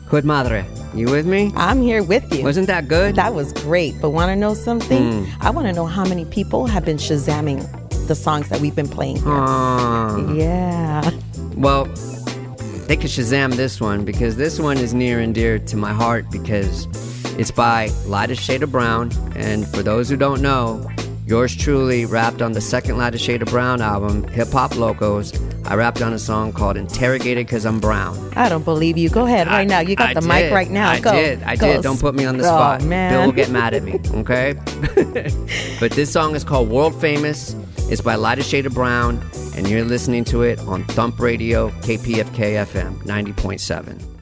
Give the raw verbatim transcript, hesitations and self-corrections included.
Hood Madre, you with me? I'm here with you. Wasn't that good? That was great. But want to know something? Mm. I want to know how many people have been Shazamming the songs that we've been playing here. Uh, yeah. Well, they could Shazam this one because this one is near and dear to my heart because it's by Lightest Shade of Brown. And for those who don't know, yours truly rapped on the second Lightest Shade of Brown album, Hip Hop Locos. I rapped on a song called Interrogated Because I'm Brown. I don't believe you. Go ahead right I, now. You got I the did. mic right now. I Go. did. I Go. did. Don't put me on the oh, spot. Man. Bill will get mad at me, okay? But this song is called World Famous. It's by Lightest Shade of Brown, and you're listening to it on Thump Radio, K P F K F M, ninety point seven.